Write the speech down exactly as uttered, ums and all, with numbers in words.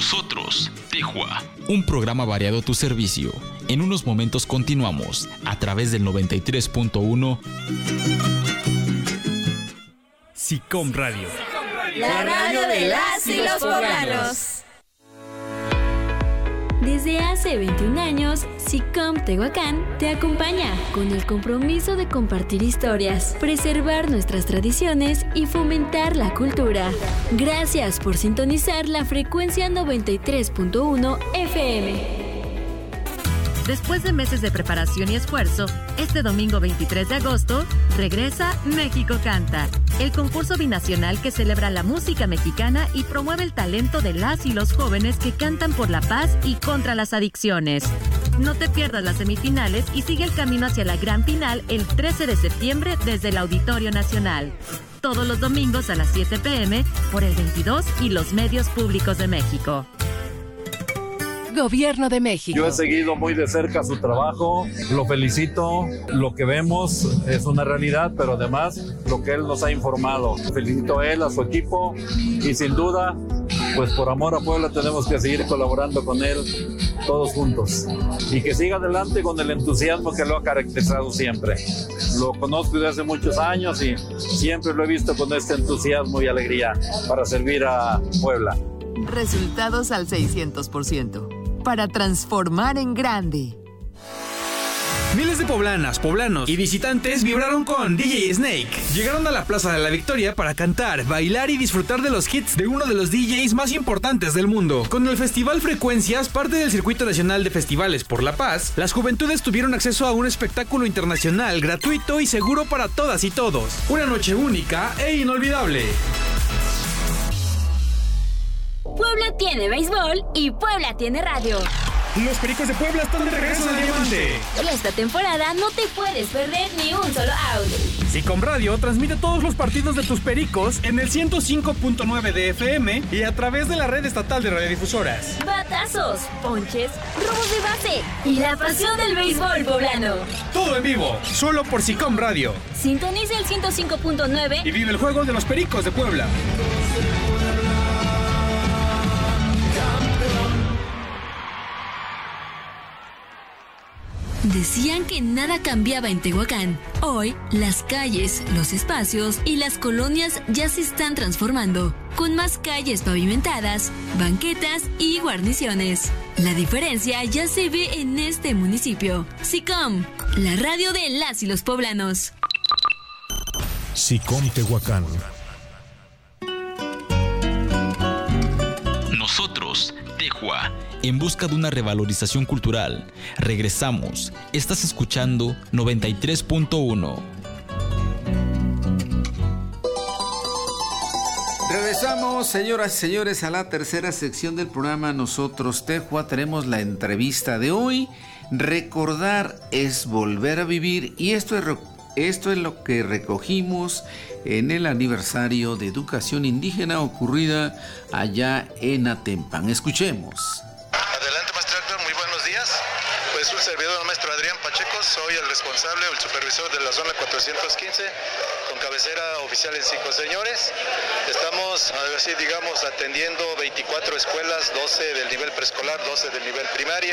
Nosotros, Tejua. Un programa variado a tu servicio. En unos momentos continuamos a través del noventa y tres punto uno. SICOM Radio. La radio de las y los poblanos. Desde hace veintiún años, SICOM Tehuacán te acompaña con el compromiso de compartir historias, preservar nuestras tradiciones y fomentar la cultura. Gracias por sintonizar la frecuencia noventa y tres punto uno F M. Después de meses de preparación y esfuerzo, este domingo veintitrés de agosto, regresa México Canta, el concurso binacional que celebra la música mexicana y promueve el talento de las y los jóvenes que cantan por la paz y contra las adicciones. No te pierdas las semifinales y sigue el camino hacia la gran final el trece de septiembre desde el Auditorio Nacional. Todos los domingos a las siete pm por el veintidós y los medios públicos de México. Gobierno de México. Yo he seguido muy de cerca su trabajo, lo felicito, lo que vemos es una realidad, pero además lo que él nos ha informado. Felicito a él, a su equipo y sin duda, pues por amor a Puebla tenemos que seguir colaborando con él todos juntos y que siga adelante con el entusiasmo que lo ha caracterizado siempre. Lo conozco desde hace muchos años y siempre lo he visto con este entusiasmo y alegría para servir a Puebla. Resultados al seiscientos por ciento. Para transformar en grande. Miles de poblanas, poblanos y visitantes vibraron con D J Snake. Llegaron a la Plaza de la Victoria para cantar, bailar y disfrutar de los hits de uno de los D Js más importantes del mundo. Con el Festival Frecuencias, parte del Circuito Nacional de Festivales por la Paz, las juventudes tuvieron acceso a un espectáculo internacional gratuito y seguro para todas y todos. Una noche única e inolvidable. Puebla tiene béisbol y Puebla tiene radio. Los Pericos de Puebla están de regreso en el Diamante. Y esta temporada no te puedes perder ni un solo out. SICOM Radio transmite todos los partidos de tus Pericos en el ciento cinco punto nueve de F M y a través de la red estatal de radiodifusoras. Batazos, ponches, robos de base y la pasión del béisbol poblano. Todo en vivo, solo por SICOM Radio. Sintoniza el ciento cinco punto nueve y vive el juego de los Pericos de Puebla. Decían que nada cambiaba en Tehuacán. Hoy, las calles, los espacios y las colonias ya se están transformando, con más calles pavimentadas, banquetas y guarniciones. La diferencia ya se ve en este municipio. SICOM, la radio de las y los poblanos. SICOM Tehuacán. Nosotros, Tejua, en busca de una revalorización cultural. Regresamos. Estás escuchando noventa y tres punto uno. Regresamos, señoras y señores, a la tercera sección del programa Nosotros Tejua. Tenemos la entrevista de hoy. Recordar es volver a vivir, y esto es, esto es lo que recogimos en el aniversario de educación indígena ocurrida allá en Atempan. Escuchemos. Adelante, maestro Héctor, muy buenos días. Pues un servidor, el maestro Adrián Pacheco, soy el responsable, el supervisor de la zona cuatrocientos quince, con cabecera oficial en Cinco Señores. Estamos, así digamos, atendiendo veinticuatro escuelas, doce del nivel preescolar, doce del nivel primaria.